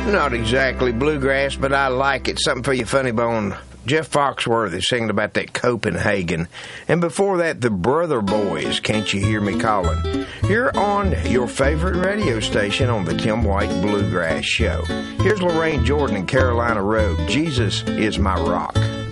Not exactly bluegrass, but I like it. Something for your funny bone. Jeff Foxworthy singing about that Copenhagen. And before that, the Brother Boys, Can't You Hear Me Calling? You're on your favorite radio station on the Tim White Bluegrass Show. Here's Lorraine Jordan and Carolina Road. Jesus is my rock.